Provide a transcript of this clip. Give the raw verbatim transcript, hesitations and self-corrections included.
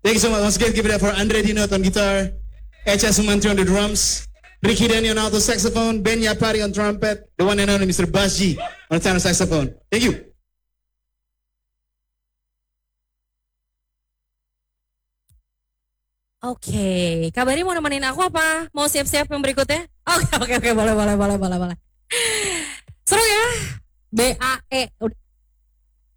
Thank you so much. Once again, give it up for Andre Dinot on guitar, Echa Sumantri on the drums, Ricky Denny on alto saxophone, Ben Yapari on trumpet, the one and only Mister Basji on tenor saxophone. Thank you. Oke, okay. Kabari mau nemenin aku apa? Mau siap-siap yang berikutnya? Oke, okay, oke, okay, oke, okay. boleh, boleh, boleh, boleh, boleh. Seru ya? B A E